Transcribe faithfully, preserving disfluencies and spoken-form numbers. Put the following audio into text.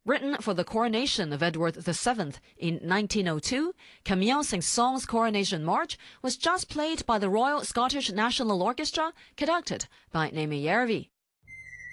Written for the coronation of Edward the Seventh in nineteen oh two, Camille Saint-Saëns's Coronation March was just played by the Royal Scottish National Orchestra, conducted by Naomi Järvi.